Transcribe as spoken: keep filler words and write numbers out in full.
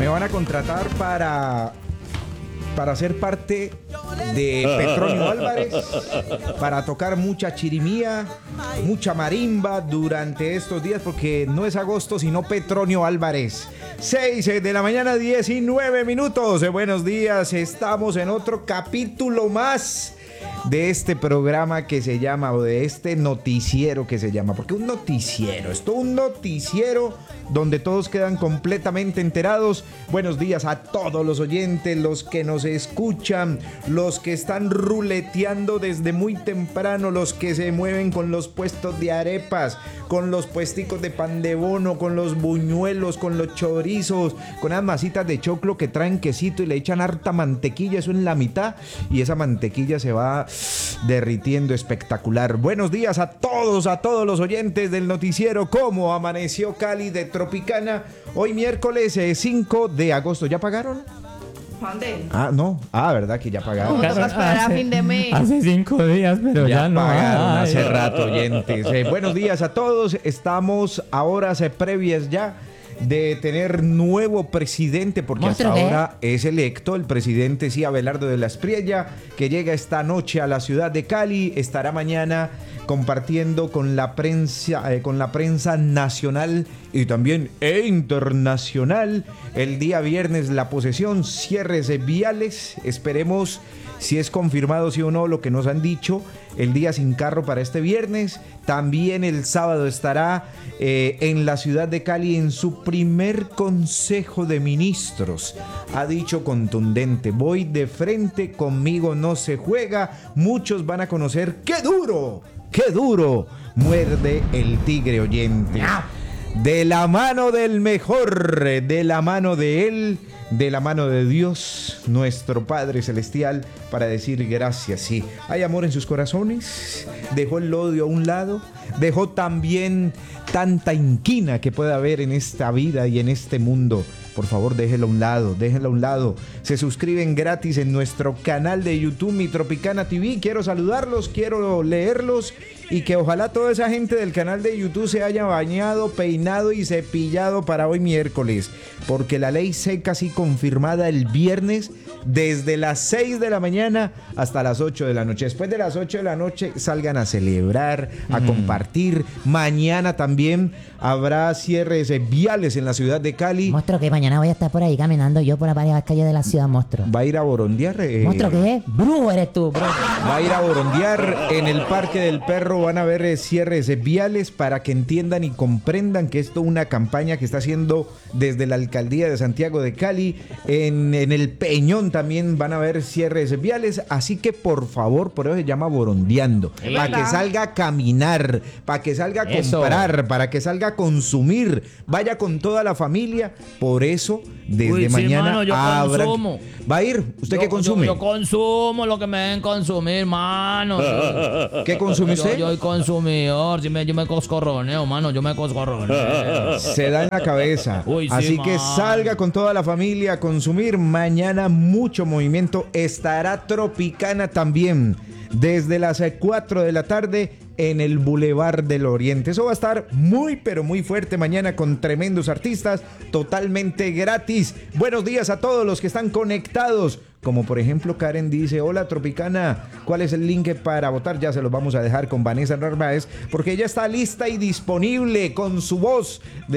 Me van a contratar para, para ser parte de Petronio Álvarez, para tocar mucha chirimía, mucha marimba durante estos días, porque no es agosto, sino Petronio Álvarez. seis de la mañana, diecinueve minutos. Buenos días, estamos en otro capítulo más de este programa que se llama, o de este noticiero que se llama, porque un noticiero, es todo un noticiero donde todos quedan completamente enterados. Buenos días a todos los oyentes, los que nos escuchan, los que están ruleteando desde muy temprano, los que se mueven con los puestos de arepas, con los puesticos de pan de bono, con los buñuelos, con los chorizos, con las masitas de choclo que traen quesito y le echan harta mantequilla, eso en la mitad, y esa mantequilla se va derritiendo espectacular. Buenos días a todos, a todos los oyentes del noticiero. ¿Cómo amaneció Cali de Tropicana? Hoy miércoles eh, cinco de agosto. ¿Ya pagaron? ¿Dónde? Ah, no. Ah, ¿verdad que ya pagaron? No, toca esperar a fin de mes. Hace cinco días, pero ya, ya no pagaron hay. hace rato, oyentes. Eh, buenos días a todos. Estamos a horas eh, previas ya de tener nuevo presidente, porque hasta ahora es electo el presidente, sí, Abelardo de la Espriella, que llega esta noche a la ciudad de Cali, estará mañana compartiendo con la prensa, eh, con la prensa nacional y también e internacional. El día viernes la posesión, cierres viales, esperemos si es confirmado sí o no lo que nos han dicho, el día sin carro para este viernes. También el sábado estará eh, en la ciudad de Cali en su primer consejo de ministros. Ha dicho contundente: voy de frente, conmigo no se juega. Muchos van a conocer qué duro, qué duro muerde el tigre, oyente. De la mano del mejor, de la mano de él, de la mano de Dios, nuestro Padre Celestial, para decir gracias. Sí, hay amor en sus corazones, dejó el odio a un lado, dejó también tanta inquina que puede haber en esta vida y en este mundo. Por favor, déjelo a un lado, déjelo a un lado. Se suscriben gratis en nuestro canal de YouTube, Mi Tropicana T V. Quiero saludarlos, quiero leerlos y que ojalá toda esa gente del canal de YouTube se haya bañado, peinado y cepillado para hoy miércoles, porque la ley seca sí confirmada el viernes desde las seis de la mañana hasta las ocho de la noche. Después de las ocho de la noche salgan a celebrar, a mm. compartir. Mañana también habrá cierres viales en la ciudad de Cali. Monstruo, que mañana voy a estar por ahí caminando yo por varias calles de la ciudad, monstruo. ¿Va a ir a borondear? Eh, ¿Monstruo qué es? Brujo eres tú, bro. Va a ir a borondear en el Parque del Perro. Van a haber eh, cierres eh, viales para que entiendan y comprendan que esto es una campaña que está haciendo desde la Alcaldía de Santiago de Cali. En, en el Peñón también van a haber cierres viales, así que por favor, por eso se llama borondeando, para que salga a caminar, para que salga a Eso. comprar, para que salga a consumir, vaya con toda la familia. Por eso desde Uy, sí, mañana mano, yo habrá... consumo. ¿Va a ir? ¿Usted Yo- qué consume? Yo, yo consumo lo que me den consumir, mano. Sí. ¿Qué consume usted? Yo soy consumidor, sí me- yo me coscorroneo, mano, yo me coscorroneo. Se da en la cabeza. Uy, sí, Así que man. salga con toda la familia a consumir. Mañana mucho movimiento. Estará Tropicana también desde las cuatro de la tarde en el Boulevard del Oriente. Eso va a estar muy pero muy fuerte mañana con tremendos artistas, totalmente gratis. Buenos días a todos los que están conectados. Como por ejemplo Karen dice: hola Tropicana, ¿cuál es el link para votar? Ya se los vamos a dejar con Vanessa Narváez, porque ella está lista y disponible con su voz de